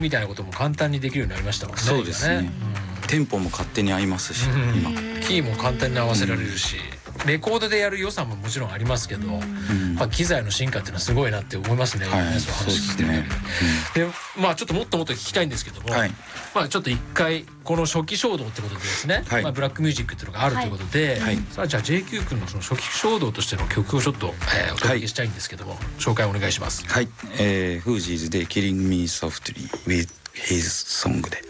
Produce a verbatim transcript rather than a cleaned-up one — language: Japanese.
みたいなことも簡単にできるようになりましたもんね。 そうですね、 今ね、 うん、テンポも勝手に合いますし、 うん、 今キーも簡単に合わせられるし、うん、レコードでやる良さももちろんありますけど、うん、まあ、機材の進化っていうのはすごいなって思いますね、はい、その話聞いてるだけで、うん、でまあちょっともっともっと聞きたいんですけども、はい、まあちょっと一回この初期衝動ってことでですね、はい、まあ、ブラックミュージックっていうのがあるということで、はい、さあじゃあ ジェイキュー 君のその初期衝動としての曲をちょっと、えー、お届けしたいんですけども、はい、紹介お願いします。 はい、えー、フージーズで Killing Me Softly with His Song で